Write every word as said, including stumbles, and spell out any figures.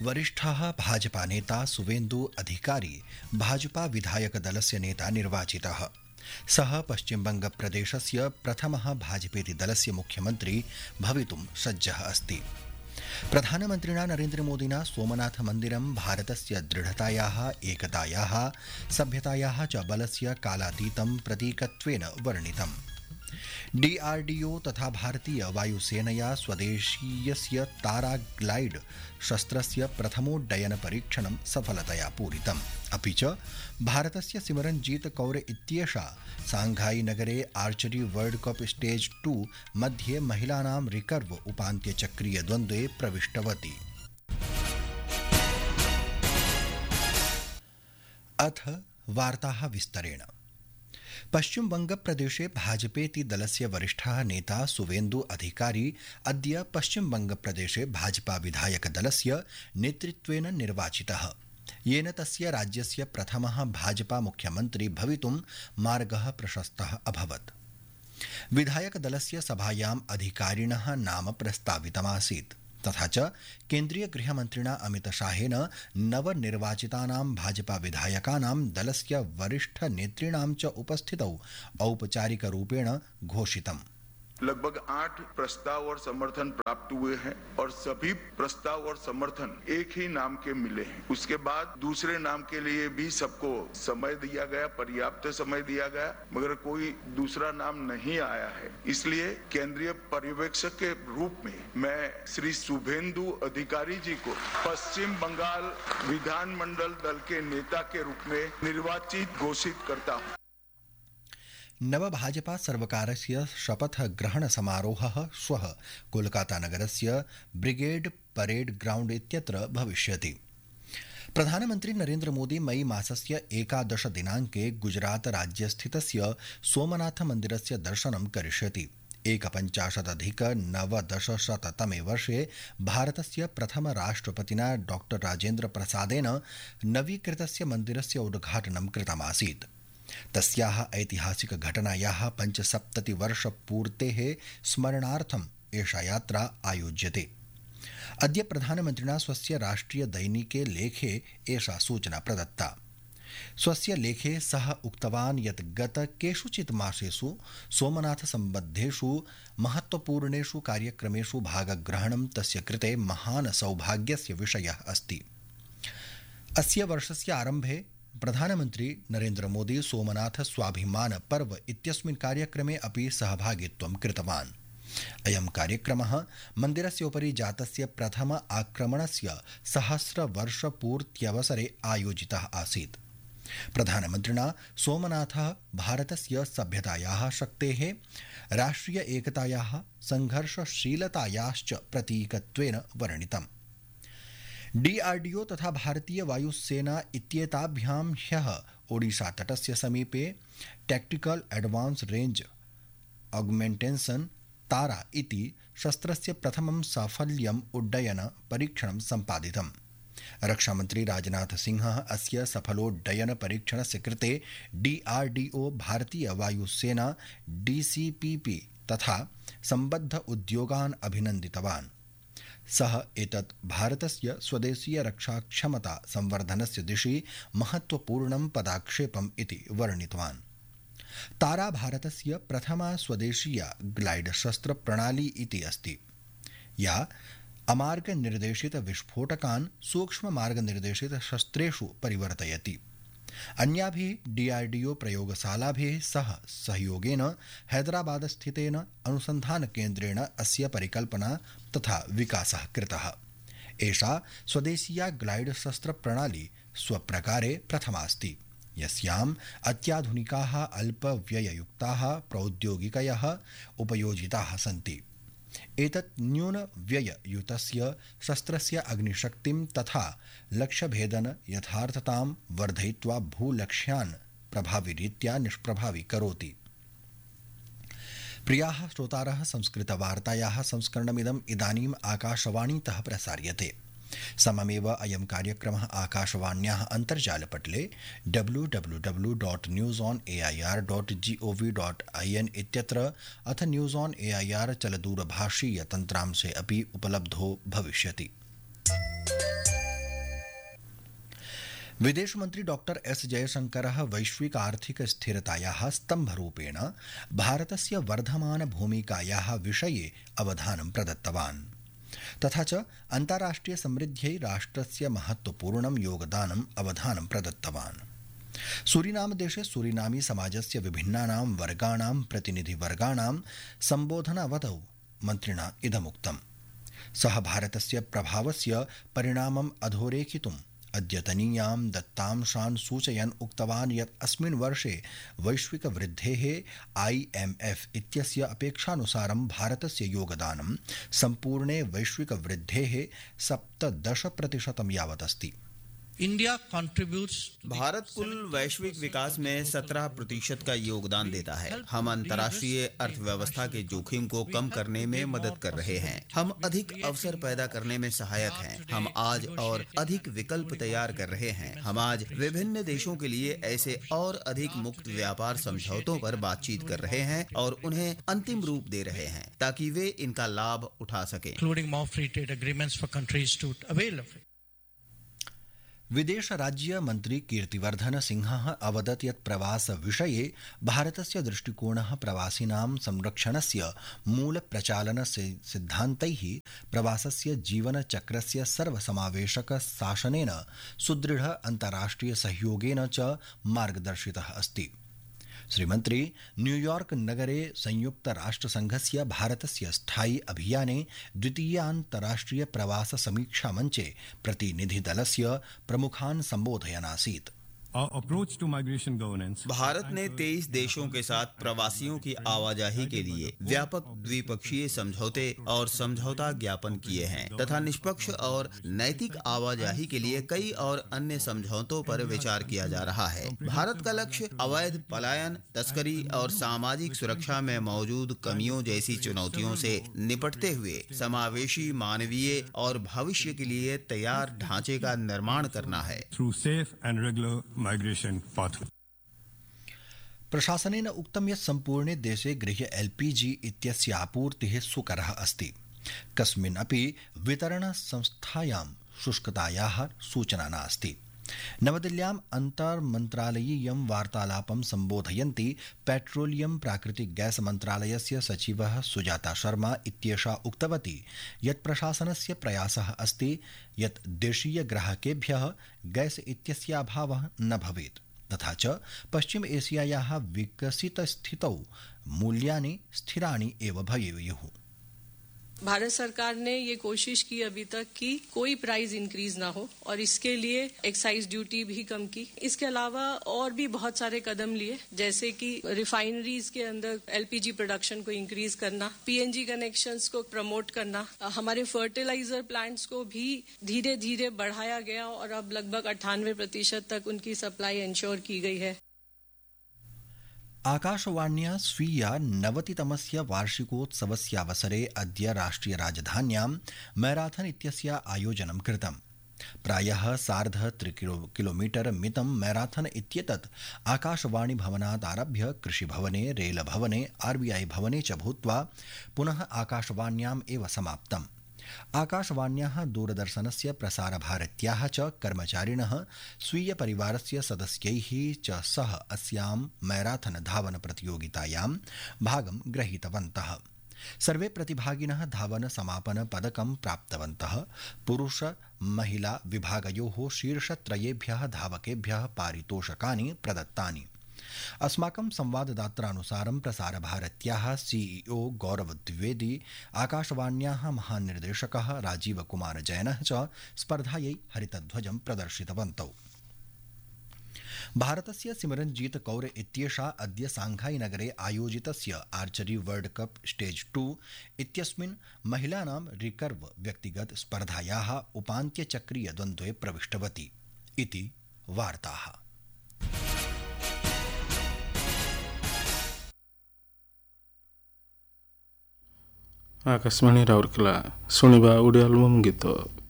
वरिष्ठः भाजपा नेता सुवेन्दु अधिकारी भाजपा विधायक दलस्य नेता निर्वाचितः। सः पश्चिमबंगप्रदेशस्य प्रथमः भाजपेति दलस्य मुख्यमन्त्री भवितुं सज्जः अस्ति। प्रधानमन्त्रिणा नरेन्द्रमोदिना सोमनाथ मन्दिरं भारतस्य दृढतायाः, एकतायाः, सभ्यतायाः च बलस्य कालातीतं प्रतीकत्वेन वर्णितम्। डीआरडीओ तथा भारतीय वायुसेनया स्वदेशीयस्य तारा ग्लाइड शस्त्रस्य प्रथमोड्डयन परीक्षणं सफलतया पूरितम्। अपि च भारतस्य सिमरनजीत कौर इत्येषा सांघाई नगरे archery world cup stage two मध्ये महिलानां रिकर्व उपान्त्यचक्रीय द्वन्द्वे प्रविष्टवती। अथ वार्ताः विस्तरेण। पश्चिम बंग प्रदेशे भाजपेति दलस्य वरिष्ठः नेता सुवेन्दु अधिकारी अद्य पश्चिम बंग प्रदेशे भाजपा विधायक दलस्य नेतृत्वेन निर्वाचितः, येन तस्य राज्यस्य प्रथमः भाजपा मुख्यमन्त्री भवितुं मार्गः प्रशस्तः अभवत्। विधायक दलस्य सभायाम् अधिकारिणः नाम प्रस्तावितमासीत्, तथा च केन्द्रीय गृहमन्त्रिणा अमितशाहेन नवनिर्वाचितानां भाजपा विधायकानां दलस्य वरिष्ठ नेतृणां च उपस्थितौ औपचारिकरूपेण घोषितम्। लगभग आठ प्रस्ताव और समर्थन प्राप्त हुए हैं और सभी प्रस्ताव और समर्थन एक ही नाम के मिले हैं। उसके बाद दूसरे नाम के लिए भी सबको समय दिया गया, पर्याप्त समय दिया गया, मगर कोई दूसरा नाम नहीं आया है। इसलिए केंद्रीय पर्यवेक्षक के रूप में मैं श्री शुभेंदु अधिकारी जी को पश्चिम बंगाल विधानमंडल दल के नेता के रूप में निर्वाचित घोषित करता हूँ। नव भाजपा सर्वकारस्य शपथ ग्रहण समारोहः श्वः कोलकाता नगरस्य ब्रिगेड परेड ग्राउंड इत्यत्र भविष्यति। प्रधानमन्त्री नरेन्द्र मोदी मई मासस्य एकादश दिनाङ्के गुजरात राज्यस्थितस्य सोमनाथ मन्दिरस्य दर्शनं करिष्यति। एकपञ्चाशदधिक नवदशशततमे वर्षे भारतस्य प्रथम राष्ट्रपतिना डॉक्टर राजेन्द्र प्रसादेन नवीकृतस्य मन्दिरस्य उद्घाटनं कृतमासीत्। तस्याः ऐतिहासिक घटनायाः पञ्चसप्ततिवर्षपूर्तेः स्मरणार्थम् एषा यात्रा आयोज्यते। अद्य प्रधानमन्त्रिणा स्वस्य राष्ट्रिय दैनिके लेखे एषा सूचना प्रदत्ता। स्वस्य लेखे सः उक्तवान् यत् गत केषुचित् मासेषु सोमनाथ सम्बद्धेषु महत्वपूर्णेषु कार्यक्रमेषु भागग्रहणं तस्य कृते महान् सौभाग्यस्य विषयः अस्ति। अस्य वर्षस्य आरम्भे प्रधानमन्त्री नरेन्द्र मोदी सोमनाथ स्वाभिमान पर्व इत्यस्मिन् कार्यक्रमे अपि सहभागित्वं कृतवान्। अयं कार्यक्रमः मन्दिरस्य उपरि जातस्य प्रथम आक्रमणस्य सहस्रवर्षपूर्त्यवसरे आयोजितः आसीत्। प्रधानमन्त्रिणा सोमनाथः भारतस्य सभ्यतायाः, शक्तेः, राष्ट्रिय एकतायाः, संघर्षशीलतायाश्च प्रतीकत्वेन वर्णितम्। डीआरडीओ तथा भारतीय वायुसेना इत्येताभ्यां ह्यः ओडिशातटस्य समीपे टैक्टिकल एडवांस रेंज ऑगमेंटेशन तारा इति शस्त्रस्य प्रथमं साफल्यम् उड्डयन परीक्षणं सम्पादितम्। रक्षामन्त्री राजनाथ सिंहः अस्य सफलोड्डयन परीक्षणस्य कृते डीआरडीओ, भारतीय वायुसेना, डीसीपीपी तथा सम्बद्ध उद्योगान् अभिनन्दितवान्। सः एतत् भारतस्य स्वदेशीय रक्षाक्षमता संवर्धनस्य दिशि महत्वपूर्णं पदाक्षेपम् इति वर्णितवान्। तारा भारतस्य प्रथमा स्वदेशीया ग्लाइड शस्त्र प्रणाली इति अस्ति, या अमार्ग निर्देशित विस्फोटकान् सूक्ष्म मार्ग निर्देशित शस्त्रेषु परिवर्तयति। अन्याभिः डीआरडीओ प्रयोगशालाभिः सह सहयोगेन हैदराबादस्थितेन अनुसन्धानकेन्द्रेण अस्य परिकल्पना तथा विकासः कृतः। एषा स्वदेशीया ग्लाइड शस्त्र प्रणाली स्वप्रकारे प्रथमास्ति, यस्याम् अत्याधुनिकाः अल्पव्यययुक्ताः प्रौद्योगिकयः उपयोजिताः सन्ति। एतत् न्यूनव्यययुतस्य शस्त्रस्य अग्निशक्तिं तथा लक्ष्यभेदन यथार्थतां वर्धयित्वा भूलक्ष्यान् प्रभाविरीत्या निष्प्रभावी करोति। प्रियाः श्रोतारः, संस्कृतवार्तायाः संस्करणमिदम् इदानीम् आकाशवाणीतः प्रसार्यते। सममेव अयं कार्यक्रमः आकाशवाण्याः अन्तर्जालपटले W W W dot news on A I R dot G O V dot I N इत्यत्र अथ news on A I R चलदूरभाषीय तन्त्रांशे अपि उपलब्धो भविष्यति। विदेश मंत्री डॉक्टर एस जयशंकरः वैश्विक आर्थिक स्थिरतायाः स्तम्भरूपेण भारतस्य वर्धमान भूमिकायाः विषये अवधानं प्रदत्तवान्। तथा च अन्ताराष्ट्रिय समृद्ध्यै राष्ट्रस्य महत्वपूर्णं योगदानम् अवधानं प्रदत्तवान्। सूरीनाम देशे सूरीनामी समाजस्य विभिन्नानां वर्गाणां प्रतिनिधिवर्गाणां सम्बोधनावधौ मन्त्रिणा इदमुक्तम्। सः भारतस्य प्रभावस्य परिणामम् अधोरेखितुम् अद्यतनीयां दत्तांशान् सूचयन् उक्तवान् यत् अस्मिन् वर्षे वैश्विक वृद्धेः आई एम एफ इत्यस्य अपेक्षानुसारं भारतस्य योगदानं सम्पूर्णे वैश्विक वृद्धेः सप्तदश प्रतिशतं यावत् अस्ति। इंडिया कंट्रीब्यूट्स भारत कुल वैश्विक विकास में सत्रह प्रतिशत का योगदान देता है। हम अंतर्राष्ट्रीय अर्थव्यवस्था के जोखिम को कम करने में मदद कर रहे हैं। हम अधिक अवसर पैदा करने में सहायक हैं। हम आज और अधिक विकल्प तैयार कर रहे हैं। हम आज विभिन्न देशों के लिए ऐसे और अधिक मुक्त व्यापार समझौतों पर बातचीत कर रहे हैं और उन्हें अंतिम रूप दे रहे हैं ताकि वे इनका लाभ उठा सकें। Including more free trade agreements for countries to avail of it. विदेश राज्य मन्त्री कीर्तिवर्धन सिंहः अवदत् यत् प्रवास विषये भारतस्य दृष्टिकोणः प्रवासिनां संरक्षणस्य मूलप्रचालन सिद्धान्तैः प्रवासस्य जीवनचक्रस्य सर्वसमावेशक शासनेन सुदृढ अन्ताराष्ट्रिय सहयोगेन च मार्गदर्शितः अस्ति। श्रीमन्त्री न्यूयॉर्क नगरे संयुक्त राष्ट्रसंघस्य भारतस्य स्थायी अभियाने द्वितीयान्तराष्ट्रिय प्रवास समीक्षा मञ्चे प्रतिनिधिदलस्य प्रमुखान् सम्बोधयन् आसीत्। भारत ने तेईस देशों के साथ प्रवासियों की आवाजाही के लिए व्यापक द्विपक्षीय समझौते और समझौता ज्ञापन किए हैं तथा निष्पक्ष और नैतिक आवाजाही के लिए कई और अन्य समझौतों पर विचार किया जा रहा है। भारत का लक्ष्य अवैध पलायन, तस्करी और सामाजिक सुरक्षा में मौजूद कमियों जैसी चुनौतियों से निपटते हुए समावेशी, मानवीय और भविष्य के लिए तैयार ढांचे का निर्माण करना है। प्रशासनेन उक्तं यत् सम्पूर्णे देशे गृह्य एलपीजी इत्यस्य आपूर्तिः सुकरः अस्ति। कस्मिन् अपि वितरण संस्थायां शुष्कतायाः सूचना नास्ति। नवदिल्ल्याम् अन्तर्मन्त्रालयीयं वार्तालापं सम्बोधयन्ती पेट्रोलियम प्राकृतिक गैस मन्त्रालयस्य सचिवः सुजाता शर्मा इत्येषा उक्तवती यत् प्रशासनस्य प्रयासः अस्ति यत् देशीय ग्राहकेभ्यः गैस इत्यस्य अभावः न भवेत् तथा च पश्चिम एशियायाः विकसितस्थितौ मूल्यानि स्थिराणि एव भवेयुः। भारत सरकार ने ये कोशिश की अभी तक कि कोई प्राइस इंक्रीज ना हो और इसके लिए एक्साइज ड्यूटी भी कम की। इसके अलावा और भी बहुत सारे कदम लिए, जैसे कि रिफाइनरीज के अंदर एलपीजी प्रोडक्शन को इंक्रीज करना, पीएनजी कनेक्शंस को प्रमोट करना, हमारे फर्टिलाइजर प्लांट्स को भी धीरे धीरे बढ़ाया गया और अब लगभग अट्ठानवे प्रतिशत तक उनकी सप्लाई इंश्योर की गई है। आकाशवाण्या स्वीया नवतितमस्य वार्षिकोत्सवस्यावसरे अद्य राष्ट्रिय राजधान्यां मैराथन इत्यस्य आयोजनं कृतम्। प्रायः सार्ध त्रिकिलो किलोमीटर मितं मैराथन इत्येतत् आकाशवाणी भवनात् आरभ्य कृषिभवने, रेलभवने, आरबीआई भवने च भूत्वा पुनः आकाशवाण्याम् एव समाप्तम्। आकाशवाण्याः दूरदर्शनस्य प्रसारभारत्याः च कर्मचारिणः स्वीय परिवारस्य सदस्यैः च सह अस्यां मैराथन धावन प्रतियोगितायां भागं गृहीतवन्तः। सर्वे प्रतिभागिनः धावन समापन पदकं प्राप्तवन्तः। पुरुष महिला विभागयोः शीर्षत्रयेभ्यः धावकेभ्यः पारितोषकानि प्रदत्तानि। अस्माकं संवाददात्रानुसारं प्रसारभारत्याः सीईओ गौरव द्विवेदी, आकाशवाण्याः महानिर्देशकः राजीव कुमार जैनः च स्पर्धायै हरितध्वजं प्रदर्शितवन्तौ। भारतस्य सिमरनजीत कौर इत्येषा अद्य सांघाई नगरे आयोजितस्य archery world cup stage two इत्यस्मिन् महिलानां रिकर्व व्यक्तिगत स्पर्धायाः उपान्त्यचक्रीय द्वन्द्वे प्रविष्टवती इति वार्ताः। आकाशवाणी राउरकेला शुणिबा ओडिया आलबम गीत।